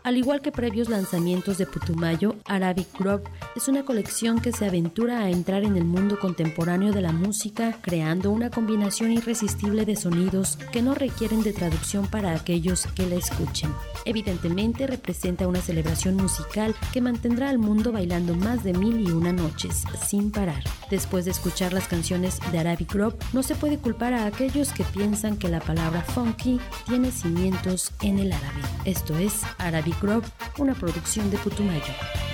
Al igual que previos lanzamientos de Putumayo, Arabic Grove es una colección que se aventura a entrar en el mundo contemporáneo de la música, creando una combinación irresistible de sonidos que no requieren de traducción para aquellos que la escuchen. Evidentemente representa una celebración musical que mantendrá al mundo bailando más de 1001 noches, sin parar. Después de escuchar las canciones de Arabic Grove, no se puede culpar a aquellos que piensan que la palabra funky tiene cimientos en el árabe. Esto es Arabic Grove, una producción de Putumayo.